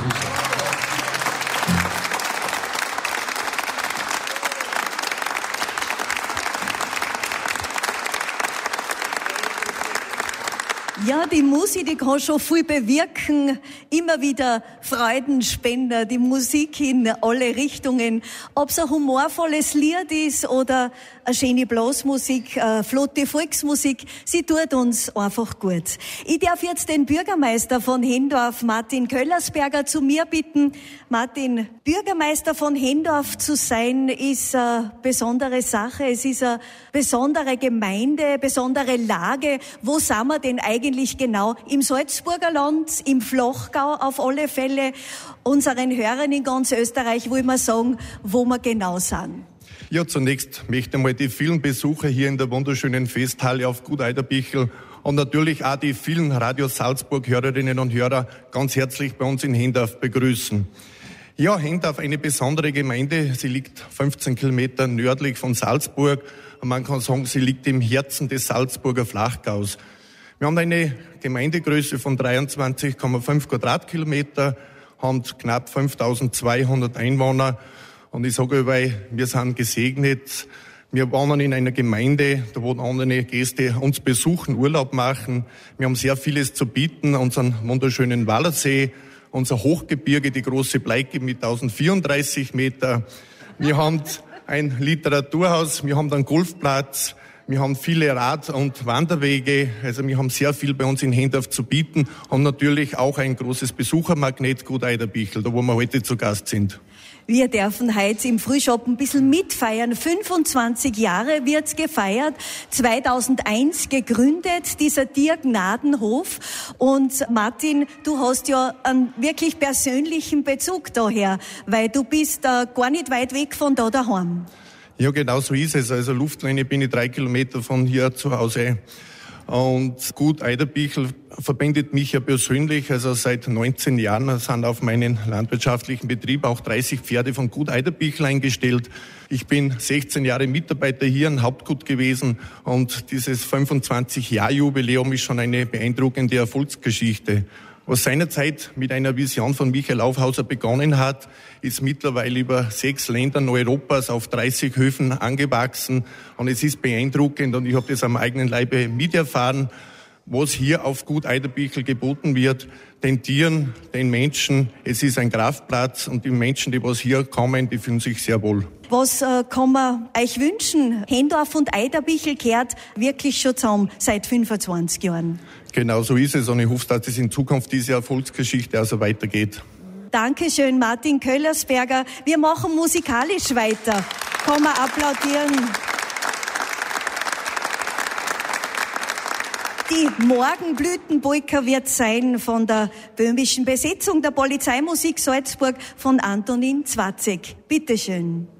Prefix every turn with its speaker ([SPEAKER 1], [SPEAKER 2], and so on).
[SPEAKER 1] Ja, die Musik, die kann schon viel bewirken. Immer wieder Freudenspender, die Musik in alle Richtungen. Ob es ein humorvolles Lied ist oder eine schöne Blasmusik, flotte Volksmusik, sie tut uns einfach gut. Ich darf jetzt den Bürgermeister von Hendorf, Martin Köllersberger, zu mir bitten. Martin, Bürgermeister von Hendorf zu sein, ist eine besondere Sache. Es ist eine besondere Gemeinde, besondere Lage. Wo sind wir denn eigentlich genau? Im Salzburger Land, im Flachgau auf alle Fälle. Unseren Hörern in ganz Österreich will man sagen, wo wir genau sind.
[SPEAKER 2] Ja, zunächst möchte ich mal die vielen Besucher hier in der wunderschönen Festhalle auf Gut Eiderbichl und natürlich auch die vielen Radio Salzburg Hörerinnen und Hörer ganz herzlich bei uns in Hendorf begrüßen. Ja, Hendorf, eine besondere Gemeinde. Sie liegt 15 Kilometer nördlich von Salzburg. Und man kann sagen, sie liegt im Herzen des Salzburger Flachgaus. Wir haben eine Gemeindegröße von 23,5 Quadratkilometer, haben knapp 5.200 Einwohner. Und ich sage, weil wir sind gesegnet. Wir wohnen in einer Gemeinde, da wo andere Gäste uns besuchen, Urlaub machen. Wir haben sehr vieles zu bieten, unseren wunderschönen Wallersee, unser Hochgebirge, die große Bleike mit 1034 Meter. Wir haben ein Literaturhaus, wir haben einen Golfplatz, wir haben viele Rad- und Wanderwege. Also wir haben sehr viel bei uns in Hendorf zu bieten und natürlich auch ein großes Besuchermagnet Gut Eiderbichl, da wo wir heute zu Gast sind.
[SPEAKER 1] Wir dürfen heute im Frühshop ein bisschen mitfeiern. 25 Jahre wird's gefeiert. 2001 gegründet, dieser Tiergnadenhof. Und Martin, du hast ja einen wirklich persönlichen Bezug daher, weil du bist gar nicht weit weg von da daheim.
[SPEAKER 2] Ja, genau so ist es. Also Luftlinie bin ich 3 Kilometer von hier zu Hause. Und Gut Eiderbichl verbindet mich ja persönlich, also seit 19 Jahren sind auf meinen landwirtschaftlichen Betrieb auch 30 Pferde von Gut Eiderbichl eingestellt. Ich bin 16 Jahre Mitarbeiter hier im Hauptgut gewesen und dieses 25-Jahr-Jubiläum ist schon eine beeindruckende Erfolgsgeschichte. Was seinerzeit mit einer Vision von Michael Aufhauser begonnen hat, ist mittlerweile über 6 Ländern Europas auf 30 Höfen angewachsen. Und es ist beeindruckend und ich habe das am eigenen Leibe miterfahren, was hier auf Gut Eiderbichl geboten wird. Den Tieren, den Menschen, es ist ein Kraftplatz und die Menschen, die was hier kommen, die fühlen sich sehr wohl.
[SPEAKER 1] Was kann man euch wünschen? Hendorf und Eiderbichl kehrt wirklich schon zusammen seit 25 Jahren.
[SPEAKER 2] Genau so ist es und ich hoffe, dass es in Zukunft diese Erfolgsgeschichte also weitergeht.
[SPEAKER 1] Dankeschön, Martin Köllersberger. Wir machen musikalisch weiter. Kann man applaudieren. Die Morgenblütenpolka wird sein von der böhmischen Besetzung der Polizeimusik Salzburg von Antonin Zwatzek. Bitteschön.